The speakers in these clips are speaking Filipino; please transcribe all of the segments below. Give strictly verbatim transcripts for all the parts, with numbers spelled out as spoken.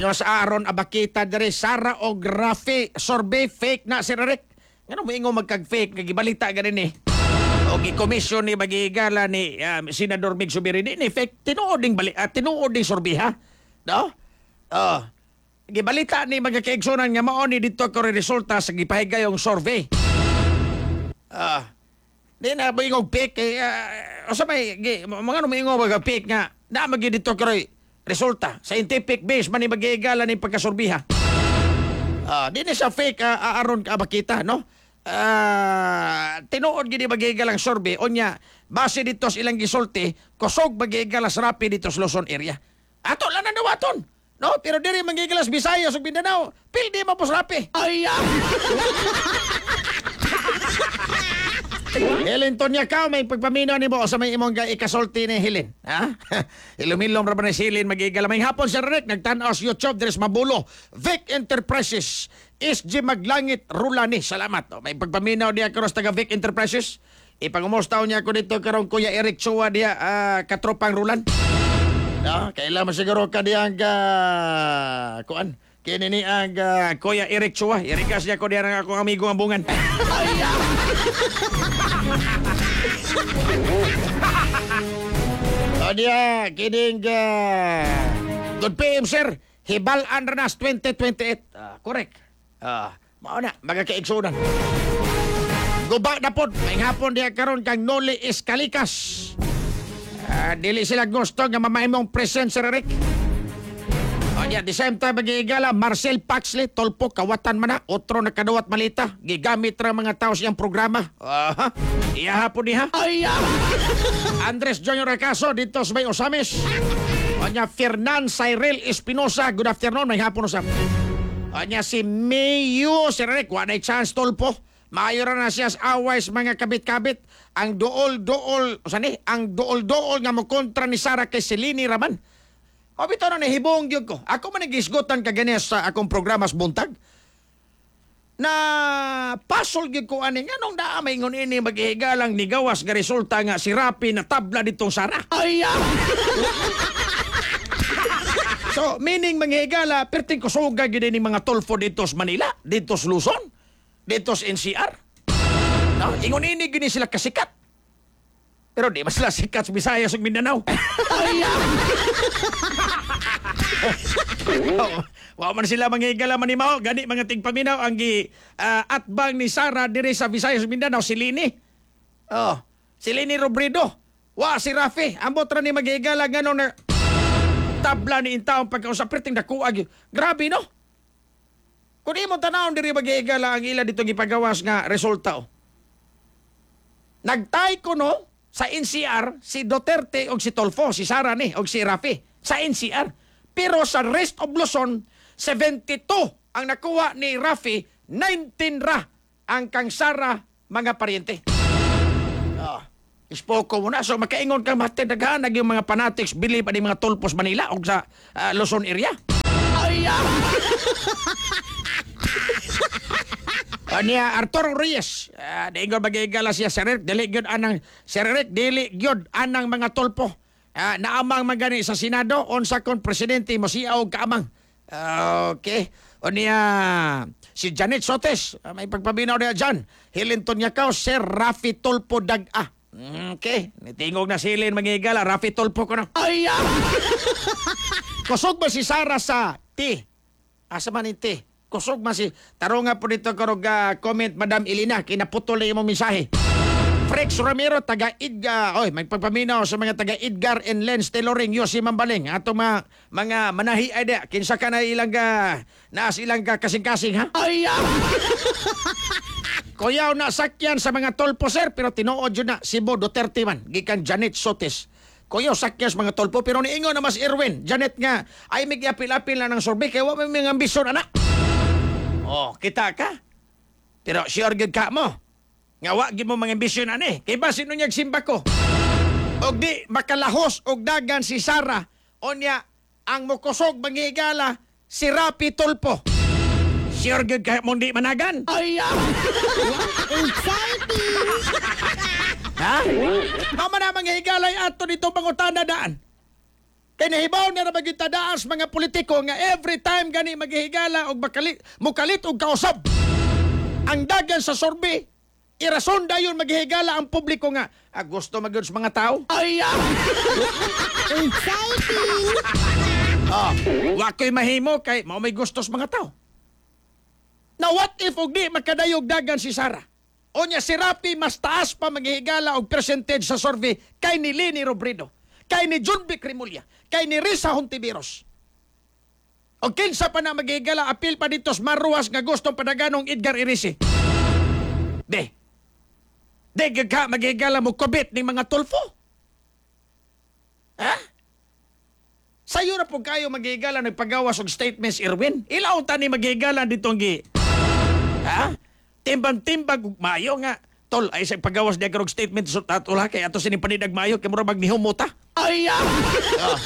Nos Aaron Abakita dere Sara og Rafi survey fake na Sir Rick. Ngano mo ingo magkag-fake kagibalita ganin eh. O gi-commission ni magigala ni um, Senador Mig Subiri ni fake tinuod ding bali at tinuod ding survey ha. No? Oh. Gibalita ni magakaigsunan nga mao ni dito ko resulta sa gipahigay yung survey. Ah. Di na ba ingog fake eh, uh, o sa may mga ano maingo magka-fake nga na magi dito ko resulta scientific base man ni magigala ni pagkasurbiha. Ah, di na siya fake uh, Aaron Abakita no. Ah, uh, tinuod gid magigalang survey onya base dito sa ilang gisulti kusog magigalas rapi dito sa Luzon area. Ato lang na dawaton. No, pero diri magigalas Visayas ug Mindanao, pildi mo pos rapi. Ay. Helen Tonya ka, may pagpaminaw ni mo sa may imong ikasulti ni Helen. Ha? Ilumilom ra ba ni Helen magigalamay hapon sa Rick nagtan-aw sa YouTube deres mabulo. Vic Enterprises is G Maglangit Rulani. Salamat. O, may pagpaminaw niya karon sa taga Vic Enterprises. Ipangumustaw niya ko dito karon Kuya Eric Chua diya uh, katropang Rulan. No, kailangan siguro ka diya ang uh, kuan. Kini ni ang uh, Kuya Eric Chua. Irikas niya ko diya ng akong amigo ang bungan. O diya, kining uh, good P M sir. Hibal Andranas twenty twenty-eight. Uh, correct. Ah, uh, mao na magakaigsunan. Guba na pod, may hapon diya karon kang Noli Escalikas. Uh, dili sila gusto nga mamahimong present Sir Rick. O niya, the same time magigala, Marcel Paxley, Tolpo, Kawatan man na, otro na kadawat malita, gigamit ra mga tao siyang programa. Aha, uh, iya hapon niya. Ay, Andres Junior Acaso, dito sa may Osamis. O niya, Fernan Cyril Espinosa, good afternoon, may hapon usap. O niya, si Mayo, Sir Rick, wanay chance Tolpo. Maayo na siya sa aways mga kabit-kabit. Ang dool-dool, o sani, ang dool-dool nga mo kontra ni Sara kay Selini Raman. O bito na nahibong yun ko. Ako man nagisgotan kagani sa akong programas buntag. Na pasol yun ko ani. Anong naamay ngon ini maghihigalang ni gawas nga resulta nga si Rapi na tabla ditong Sara. Ay, so, meaning manghihigala, perting kusuga gini ni mga tolfo dito sa Manila, dito sa Luzon, dito sa N C R. No? Ingon ini gini sila kasikat. Pero di mas sila sikat sa Visayas ug Mindanao. Ay, oh, wow man sila manghihigala man ni mao. Gani mga tigpaminaw ang gi uh, atbang ni Sara diri sa Visayas ug Mindanao, si Lini. Oh, si Lini Robredo. Wa si Rafi. Ambot ra ni maghihigala ganon na tabla ni intaong pagkausap perting dakuag. Grabe no? Kung di mo tanawon diri maghihigala ang ila dito gipagawas nga resulta. Oh. Nagtay ko no sa N C R si Duterte og si Tolfo, si Sara ni og si Rafi sa N C R. Pero sa rest of Luzon, seventy-two ang nakuha ni Rafi, nineteen ra ang kang Sara mga paryente. Ah, ispoko mo na. So makaingon ka matindaghan nag yung mga fanatics bili pa ni mga Tolpos Manila o sa uh, Luzon area. Ay, Anya Arturo Reyes, uh, diingon magigala siya Sir Rick, dili gyud anang Sir Rick, dili gyud anang mga tolpo. Uh, naamang magani sa Senado unsa kon presidente mo siya og kaamang. Uh, okay. O niya si Janet Sotes, uh, may pagpabinaw niya dyan. Helen Tonyakaw, Sir Rafi Tolpo Dag-a. Okay. Nitingog na si Helen magigala, Rafi Tolpo ko na. Ay, kusog ba si Sara sa T? Asa man yung T? Kusog man si tarunga po dito karog uh, comment Madam Elina kinaputol na imong mensahe. Frex Ramiro taga Idga. Oy, may pagpaminaw sa mga taga Edgar and Lens Tailoring Yosi Mambaling. Ato mga mga manahi ada kinsa ka na ilang ka na ilang ka kasing-kasing ha. Ay. Kuyaw na sakyan sa mga tolpo sir pero tinuod jud na si Bo Duterte man gikan Janet Sotes. Kuyaw sakyan sa mga tolpo pero niingon na mas Erwin Janet nga ay mig apil-apil na ng survey kay wa may mga ambisyon ana. Oh, kita ka? Pero sure good ka mo. Nga wa gid mo mga ambisyon ani. Kay ba sino niyag simba ko? Og di makalahos og dagan si Sara. Onya ang mukusog manghigala si Rapi Tolpo. Sure good ka mo di managan? Ay, exciting! Ha? Mama na manghigalay ato dito pangutana daan. Kay nahibaw na ra magyud tadaas mga politiko nga every time gani maghihigala og makalit mukalit og kausab. Ang dagan sa survey, irason dayon maghihigala ang publiko nga ah, gusto magyud sa mga tao. Ay! ah! Exciting! Oh, wa ko'y mahimo kay mao may gusto sa mga tao. Now what if og di makadayog dagan si Sara? O niya si Rapi mas taas pa maghihigala og percentage sa survey kay ni Leni Robredo, kay ni John B. Cremulya, kay ni Risa Hontiveros. O kinsa pa na maghihigala apil pa dito sa maruwas nga gustong padaganong Edgar Irisi. De. De ka maghihigala mo kubit ning mga tulfo. Ha? Sayo na po kayo maghihigala nagpagawas og statements, Irwin. Ilaw ta ni maghihigala ditong gi. Ha? Timbang-timbang ug mayo nga. Tol, ay sa pagawas niya karong statement sa tatula kay ato sining panidag mayo kay mura magnihumuta. Ay! ah! Oh.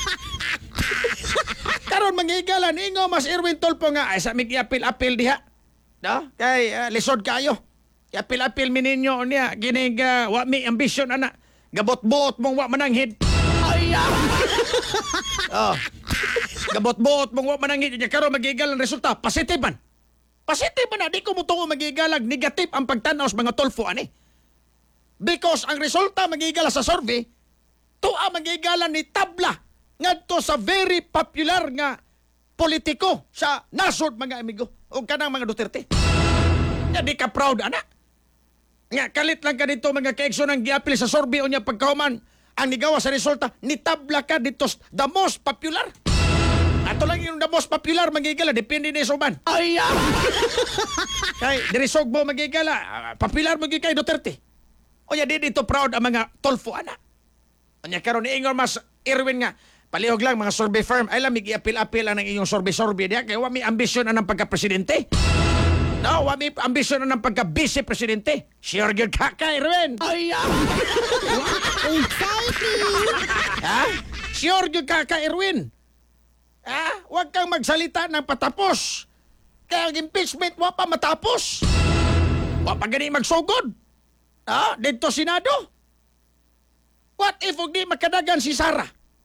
Karon manghigalan ingo mas Irwin Tolpo nga ay sa mig apil-apil diha. No? Kay uh, lisod kayo. Apil-apil mi ninyo niya gining uh, wa mi ambition ana. Gabot-bot mong wa mananghid. Ay! ah! Oh. Gabot-bot mong wa mananghid niya karon maghigalan resulta positive man. Positive man na di ko mutungo maghigalag negative ang pagtanaw sa mga Tolfo ani. Because ang resulta maghigala sa survey tuwa maghigala ni tabla ngadto sa very popular nga politiko sa nasod mga amigo o kanang mga Duterte. Nga di ka proud, ana. Nga kalit lang ka dito mga kaigsoon ang giapil sa survey o niya pagkahuman ang nigawa sa resulta, nitabla ka dito the most popular. Ato lang yung the most popular magigala, depende ni Suban. Ay! ah! Kay, dirisog mo magigala, uh, popular mo kay Duterte. O niya di dito proud ang mga Tolfo, ana. O niya karon ni Ingor mas Irwin nga, palihog lang mga survey firm. Ay lang, mag-iapil-apil ang iyong survey-survey diya. Kaya wami ambisyon na ng pagka-presidente. No, wami ambisyon na ng pagka-vice-presidente. Sure good ka ka, Irwin. Ay, ah! Exciting! Ha? Sure good ka ka, Irwin. Ha? Huwag kang magsalita ng patapos. Kaya ang impeachment, wa pa matapos. Wa pa gani magsugod. Ha? Dito Senado. What if huwag di makadagan si Sara?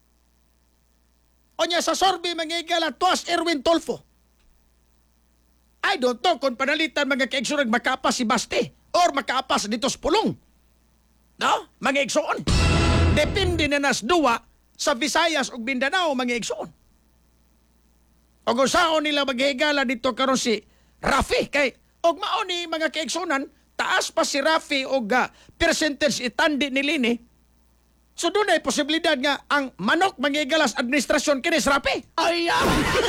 O niya sa survey mangigala tuas Irwin Tolfo. I don't know kung panalitan mga kaigsoon makapas si Basti or makapas dito sa pulong. No? Mga igsoon. Depende na nas duwa sa Visayas ug Mindanao mga igsoon. O kung saan nila maghigala dito karon si Rafi kay og mao ni mga kaigsunan taas pa si Rafi og uh, percentage itandi ni Lini. So doon ay posibilidad nga ang manok mangigalas administrasyon kini sa Rapi. Ay! ah!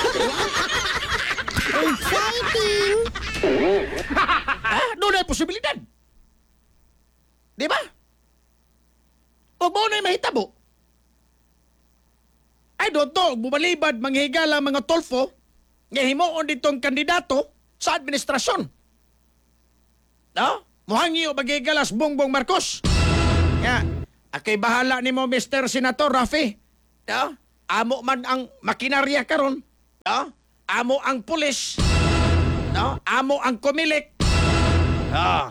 Exciting! Ah, doon ay posibilidad. Di ba? O mo na mahitabo. I don't know, bumalibad manghigala mga Tolfo nga himuon ditong kandidato sa administrasyon. No? Muhangi o maghigalas Bongbong Marcos. Nga, akay bahala ni mo, Mister Senator Rafi. No? Amo man ang makinarya karon. No? Amo ang pulis. No? Amo ang kumilik. No?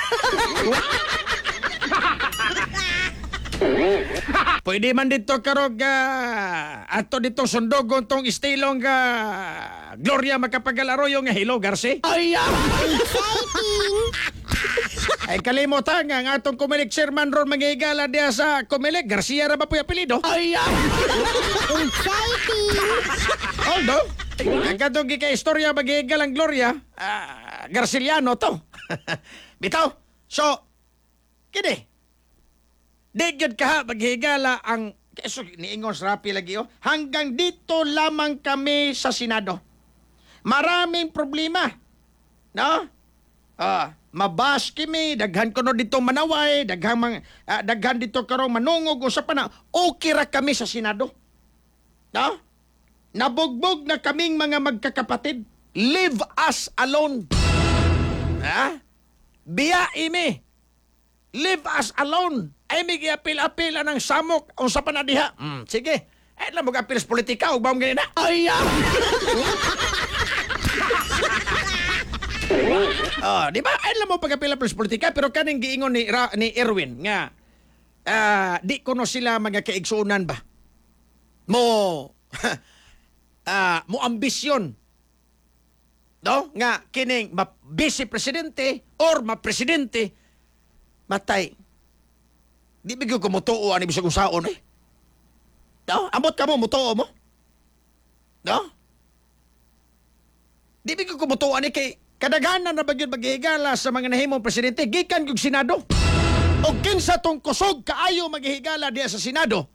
Pwede man dito karog uh, ato dito sundogon tong istilong uh, Gloria Macapagal-Arroyo nga Hello Garci. Ay! ah! Exciting! Ay kalimutan nga ang atong Comelec Chairman ron manghigala diya sa Comelec. Garcia ra ba po yung apelido? Ay! ah! Exciting! Although, ang katong gika-istorya maghihigalang Gloria, uh, Garciliano to. Bitaw, so, kini, di gyud ka maghigala ang keso niingon sa Rapi lagi oh. Hanggang dito lamang kami sa Senado. Maraming problema. No? Ah, mabash kimi, daghan kuno dito manaway, daghan mang ah, daghan dito karong manungog usap na okay ra kami sa Senado. No? Nabugbog na kaming mga magkakapatid. Leave us alone. Ha? Biya imi. Leave us alone. Ay may apil-apila ng samok o sa panadiha. Mm, sige. Ay lang mag-apil sa politika o baong ganina. Ay! ah! Oh, di ba? Ay lang mo pag-apil-apil sa politika pero kaning giingon ni, Ra, ni Erwin nga uh, di kuno sila mga kaigsunan ba? mo ah mo ambisyon no nga kining ma vice presidente or ma presidente matay di bigyo ko mutuo ani bisag usaon eh no amot ka mo mutuo mo no di bigyo ko mutuo ani kay kadaghanan na bagyod maghihigala sa mga nahimong presidente gikan kog senado o kinsa tong kusog kaayo maghihigala diya sa senado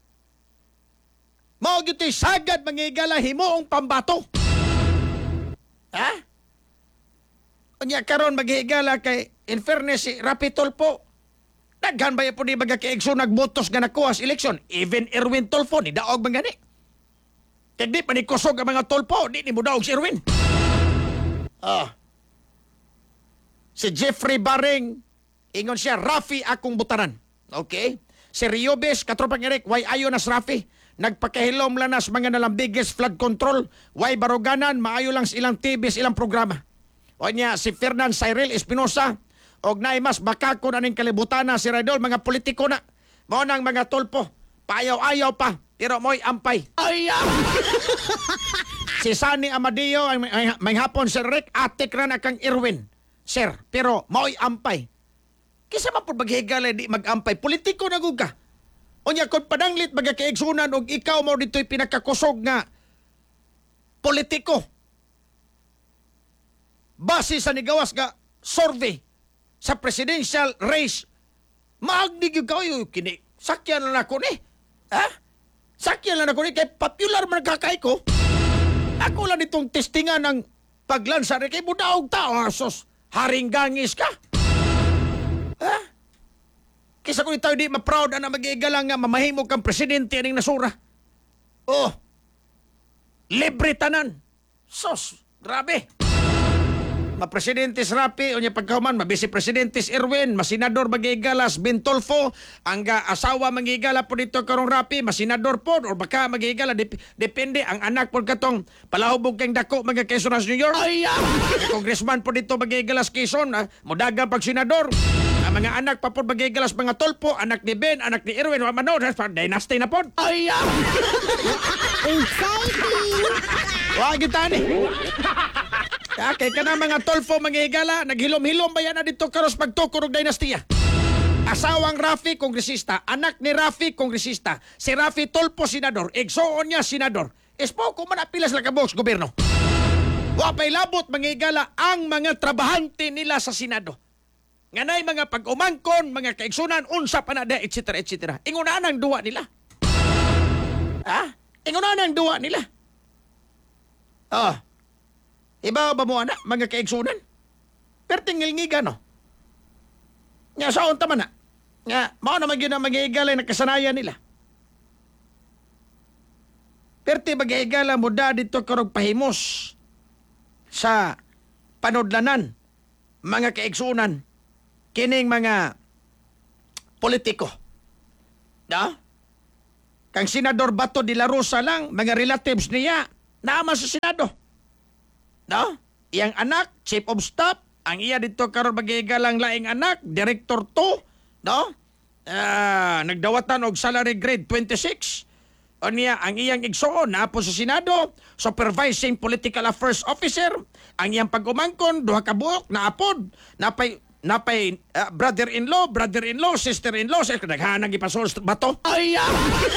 mao gyud to'y sagad manghihigala himuong pambato. Ha? Unya karon maghihigala kay in fairness si Rapi Tulfo. Daghan ba po di baga kay Igsoon nagbotos nga nakuha sa eleksyon? Even Erwin Tulfo ni daog man gani. Kaya di pa ni kusog ang mga Tulfo, di ni mo daog si Erwin. Ah. Si Jeffrey Baring, ingon siya, Rafi akong butanan. Okay? Si Riobes, katropang Eric, why ayo nas Rafi? Nagpakahilom lanas mga nalambiges flood control. Why baruganan, maayo lang sa ilang T V, sa ilang programa. O niya, si Fernan Cyril Espinosa, og naay mas bakako na ning kalibutana si Radol, mga politiko na. Mao nang mga Tulfo, paayaw-ayaw pa, pero mo'y ampay. Ayaw! Si Sani Amadeo, ang may, may hapon, Sir Rick, atik na na kang Irwin. Sir, pero mo'y ampay. Kisa man po maghigala di mag-ampay, politiko na gud ka. O niya, kung padanglit magkakaigsunan og ikaw mo dito'y pinakakusog nga politiko. Base sa nigawas nga survey sa presidential race, maagdig ka kayo kini. Sakyan lang ako ni. Ha? Sakyan lang ako ni. Kay popular man kakay ko. Ako lang itong testingan ng paglansa rin. Kay budaog tao, asos. Haring gangis ka. Ha? Kisa ko tayo di ma-proud na mag-iigalang nga mamahimog kang presidente aning nasura. Oh, libre tanan. Sos, grabe. Ma-presidentes Rapi, o niya pagkahuman, ma-vice-presidentes Erwin, ma-senador mag-iigalas Ben Tulfo, ang ga asawa mag-iigala po dito karong Rapi, ma-senador po, o baka mag-iigala, dep depende, ang anak po katong palahubog kang dako, mga Quezon New York. Ay, ah! Congressman po dito mag-iigalas Quezon, ah, mudaga pag senador. Ang mga anak pa po mag-iigalas mga Tulfo, anak ni Ben, anak ni Erwin, wa mano, dynasty na po. Ay, ah! Exciting! Wag kita ni. Kay ka na mga Tulfo manghihigala, naghilom-hilom ba yan na dito karos pagtukurog dynastiya? Asawang Rafi, kongresista. Anak ni Rafi, kongresista. Si Rafi Tulfo, senador. Igsoon niya, senador. Espo, kung manapilas lang kabos, gobyerno. Wapay labot manghihigala ang mga trabahante nila sa Senado. Nganay mga pag-umangkon, mga kaigsunan, unsa pa na da, et cetera, et cetera. Ingunaan ang duwa nila. Ha? Ingunaan ang duwa nila. Ah. Iba ba mo anak, mga kaigsunan? Perting ngilngiga, no? Nga saon tama na. Nga, mao naman yun ang mag-iigalay na kasanayan nila. Perti mag-iigala mo da dito karong pahimos sa panudlanan, mga kaigsunan, kining mga politiko. No? Kang Senador Bato de la Rosa lang, mga relatives niya, naman sa Senado. No? Iyang anak, chief of staff, ang iya dito karon magigalang laing anak, director two, no? Uh, nagdawatan og salary grade twenty-six. O niya, ang iyang igsoon na po sa Senado, supervising political affairs officer, ang iyang pag-umangkon, duha ka buok, naapod, napay napay uh, brother-in-law, brother-in-law, sister-in-law, sa naghanang ipasol Bato. Ay, ah!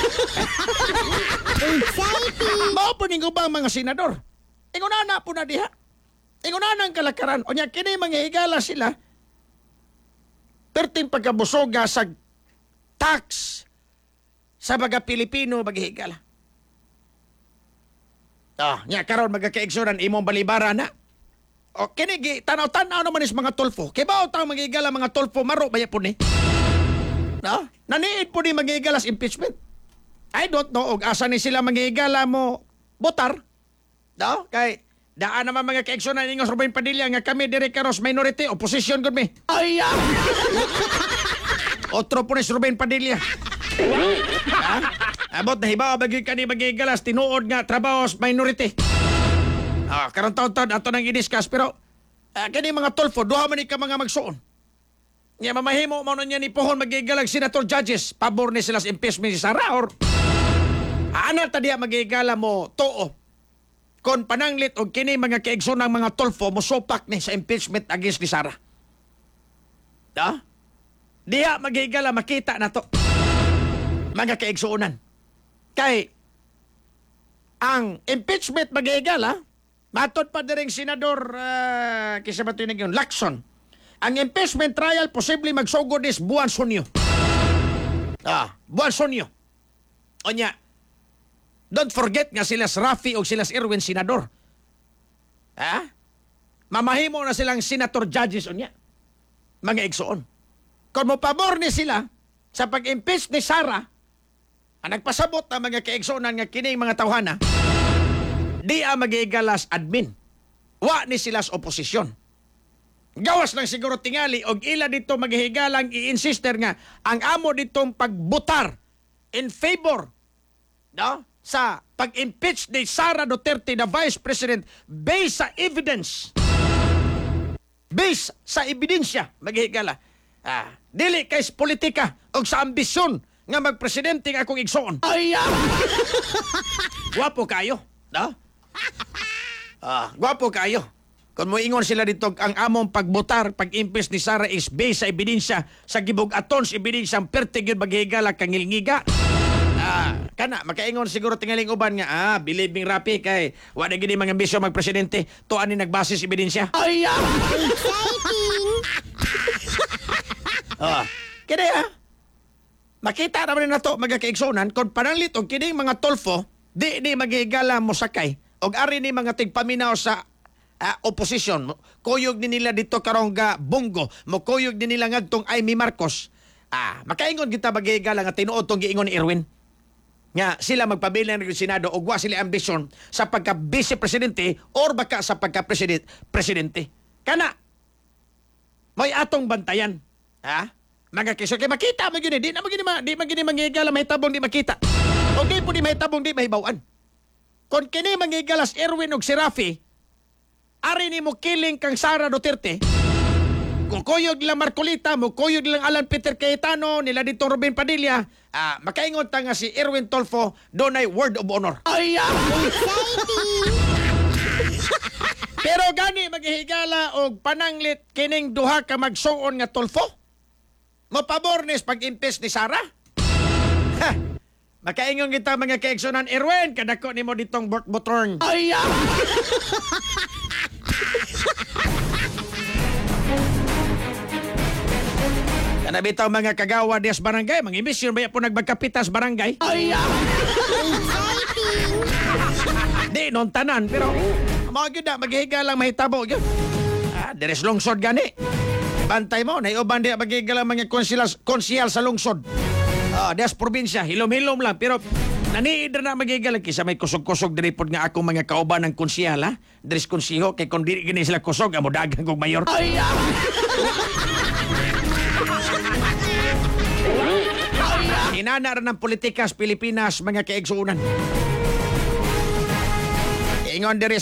Exciting! Mao po ning ubang mga senador. Ingunana po na diha. Ingunana ang kalakaran. O niya, kini mga higala sila. Perting pagkabusoga sa tax sa mga Pilipino maghihigala. Ah, niya karon magkakaigsuran imong balibara na. O kini gi tanaw-tanaw naman is mga Tulfo. Kay bao taw maghihigala mga Tulfo maro baya po ni. No? Naniid po ni maghihigalas impeachment. I don't know og asa ni sila maghihigala mo botar. No? Kay, daan naman mga kaigsunan ingos Ruben Padilla nga kami dire karos minority, opposition gud mi. Ay, ah! Otro po ni Ruben Padilla. Ha? Abot na hibaw bagi ka ni magigalas tinuod nga trabaho sa minority. Ah, karon taon-taon ato nang i-discuss pero ah, kani mga Tulfo duha man ni ka mga magsuon. Nya mamahimo mo niya ni pohon magigalag senator judges pabor ni sila sa impeachment si Sara or Ana ta diya magigala mo tuo. Kon pananglit og kini mga kaigsoon ng mga Tulfo mo sopak ni sa impeachment against ni Sara. Da? Diya magigala makita na to. Mga kaigsuonan. Kay ang impeachment magigala, matod pa diring senador uh, kisa ba ito yun, Lacson. Ang impeachment trial posible magsugod is buwan Sunyo. Ah, buwan Sunyo. O nya, don't forget nga sila Rafi o sila Irwin senador. Ha? Mamahimo na silang senator judges o nya. Mga igsoon. Kung mo pabor ni sila sa pag-impeach ni Sara, ang nagpasabot ang mga kaigsonan nga kining mga tawhana, di ang magigalas admin. Wa ni sila sa oposisyon. Gawas lang siguro tingali og ila dito maghihigalang i-insister nga ang amo ditong pagbutar in favor no, sa pag-impeach ni Sara Duterte na Vice President based sa evidence. Based sa ebidensya maghihigala. Ah, dili kay politika o sa ambisyon nga magpresidente nga akong igsoon. Ay! Gwapo kayo, no? Ah, gwapo kayo. Kung mo ingon sila dito, ang among pagbotar, pag-impeach ni Sara is based sa ebidensya sa gibug-aton sa ebidensyang pertig yun maghihigala kangilngiga. Ah, kana, makaingon siguro tingaling uban nga, ah, believe me Rapi, kay wala gini mga ambisyon magpresidente, to ani nagbasis ebidensya. Ay! Exciting! Ah, kini ah. Makita naman na to mga kaigsonan kung pananglit og kining mga Tulfo di ni maghigala mo sakay og ari ni mga tigpaminaw sa uh, oposisyon. Kuyog ni nila dito karong ga Bungo, mo kuyog ni nila ngadtong Amy Marcos. Ah, makaingon kita maghigala nga tinuod tong giingon ni Irwin. Nga sila magpabilin ng Senado og wa sila ambisyon sa pagka vice presidente or baka sa pagka president presidente. Kana may atong bantayan. Ha? Mga kiso, kaya makita mo yun eh. Di na magini ma, di magini mangigala, mahitabong di makita. O di po di mahitabong di mahibawan. Kung kini mangigalas Erwin o si Rafi, ari ni mo kiling kang Sara Duterte, kung kuyog lang Marcolita, mo kuyog lang Alan Peter Cayetano, nila dito Robin Padilla, ah, makaingon ta nga si Erwin Tulfo, doon ay word of honor. Ay, Exciting! pero gani maghihigala og pananglit kining duha ka magsuon nga Tulfo? Mapabor nis pag-impeach ni Sara? Ha! Makaingon kita mga kaigsonan, Erwin, kadako ni mo ditong bot-botorn. Ay! Kanabitaw mga kagawa des barangay, mga imbisyon ba po nagbagkapitas barangay? Ay! Exciting! Di, non tanan, pero mga yun na, maghihiga lang mahitabo yun. Ah, deres lungsod gani. Bantay mo, naiuban di maghihiga lang mga konsihal, konsihal sa lungsod. Ah, des probinsya, hilom-hilom lang, pero naniid na maghihiga lang. Kisa may kusog-kusog diripod nga akong mga kauban ng konsihal, ha? Deres konsiho, kay kung di gini sila kusog, amo dagang kong mayor. Ay! Inana rin ng politikas Pilipinas, mga kaigsuunan. Ingon diri